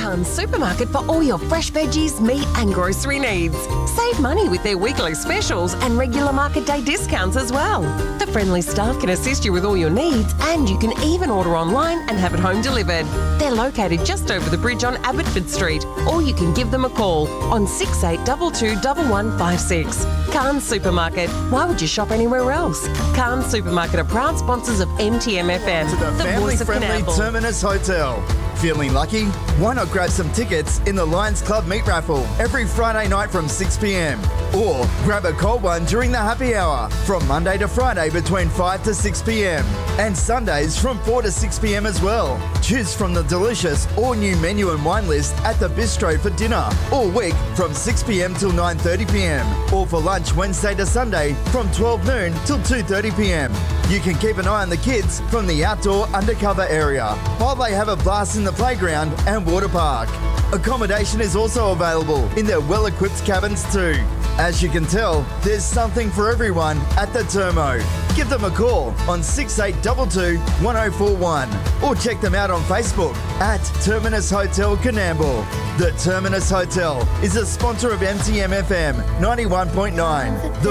Carnes Supermarket for all your fresh veggies, meat and grocery needs. Save money with their weekly specials and regular market day discounts as well. The friendly staff can assist you with all your needs, and you can even order online and have it home delivered. They're located just over the bridge on Abbotsford Street, or you can give them a call on 6822 1156. Carnes Supermarket. Why would you shop anywhere else? Carnes Supermarket are proud sponsors of MTMFM, To the family-friendly Coonamble. Terminus Hotel. Feeling lucky? Why not grab some tickets in the Lions Club Meat Raffle every Friday night from 6 p.m. Or grab a cold one during the happy hour from Monday to Friday between 5 to 6 p.m. and Sundays from 4 to 6 p.m. as well. Choose from the delicious all-new menu and wine list at the Bistro for dinner all week from 6 p.m. till 9:30 p.m. or for lunch Wednesday to Sunday from 12 noon till 2:30 p.m. You can keep an eye on the kids from the outdoor undercover area while they have a blast in the playground and water park. Accommodation is also available in their well-equipped cabins too. As you can tell, there's something for everyone at the Termo. Give them a call on 6822 1041 or check them out on Facebook at Terminus Hotel Coonamble. The Terminus Hotel is a sponsor of MTMFM 91.9.